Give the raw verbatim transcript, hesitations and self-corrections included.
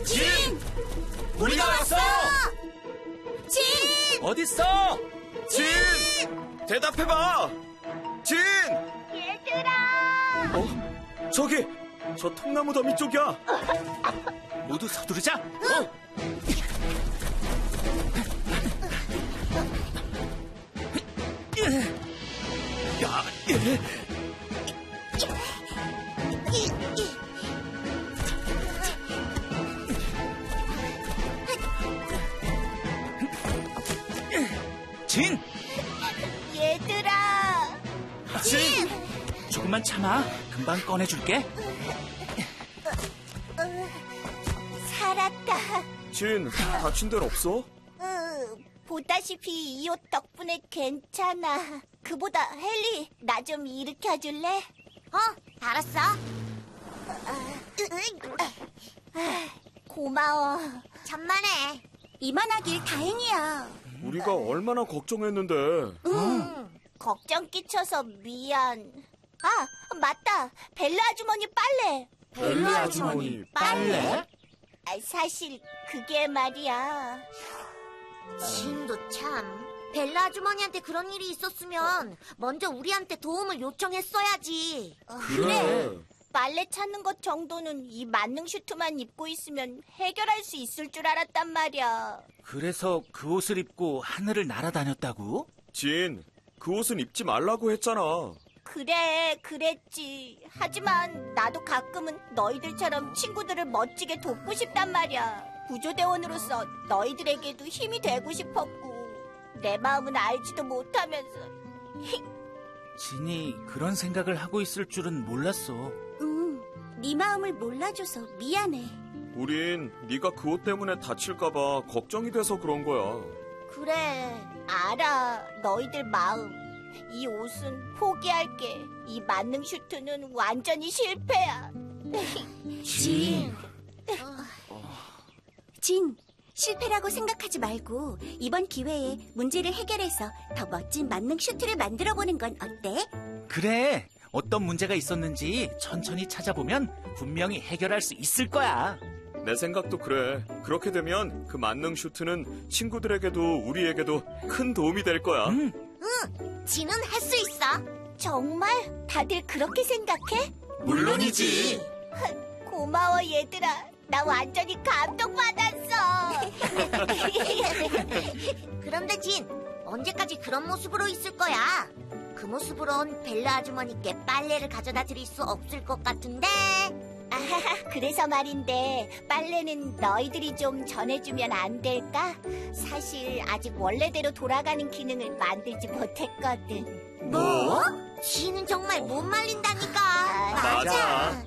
진! 우리가 왔어! 진! 어딨어? 진! 대답해봐! 진! 얘들아! 어? 저기! 저 통나무 더미 쪽이야! 모두 서두르자! 어? 야, 진! 얘들아! 진! 조금만 참아. 금방 꺼내줄게. 살았다. 진, 다친 데는 없어? 으, 보다시피 이 옷 덕분에 괜찮아. 그보다 헨리, 나 좀 일으켜줄래? 어, 알았어. 고마워. 천만에. 이만하길 다행이야. 우리가 얼마나 걱정했는데. 응. 걱정 끼쳐서 미안. 아, 맞다. 벨라 아주머니 빨래. 벨라 아주머니 빨래? 아, 사실 그게 말이야. 진도 참. 벨라 아주머니한테 그런 일이 있었으면 먼저 우리한테 도움을 요청했어야지. 어, 그래. 빨래 찾는 것 정도는 이 만능 슈트만 입고 있으면 해결할 수 있을 줄 알았단 말이야. 그래서 그 옷을 입고 하늘을 날아다녔다고? 진, 그 옷은 입지 말라고 했잖아. 그래, 그랬지. 하지만 나도 가끔은 너희들처럼 친구들을 멋지게 돕고 싶단 말이야. 구조대원으로서 너희들에게도 힘이 되고 싶었고 내 마음은 알지도 못하면서. 진이 그런 생각을 하고 있을 줄은 몰랐어. 응, 네 마음을 몰라줘서 미안해. 우린 네가 그 옷 때문에 다칠까봐 걱정이 돼서 그런 거야. 그래, 알아. 너희들 마음. 이 옷은 포기할게. 이 만능 슈트는 완전히 실패야. 진. 진, 실패라고 생각하지 말고 이번 기회에 문제를 해결해서 더 멋진 만능 슈트를 만들어보는 건 어때? 그래. 어떤 문제가 있었는지 천천히 찾아보면 분명히 해결할 수 있을 거야. 내 생각도 그래. 그렇게 되면 그 만능 슈트는 친구들에게도 우리에게도 큰 도움이 될 거야. 응. 진은 할 수 있어. 정말? 다들 그렇게 생각해? 물론이지. 고마워, 얘들아. 나 완전히 감동받았어. 그런데 진, 언제까지 그런 모습으로 있을 거야? 그 모습으론 벨라 아주머니께 빨래를 가져다 드릴 수 없을 것 같은데. 아하하, 그래서 말인데 빨래는 너희들이 좀 전해주면 안 될까? 사실 아직 원래대로 돌아가는 기능을 만들지 못했거든. 뭐? 진은 정말 못 말린다니까. 아, 맞아.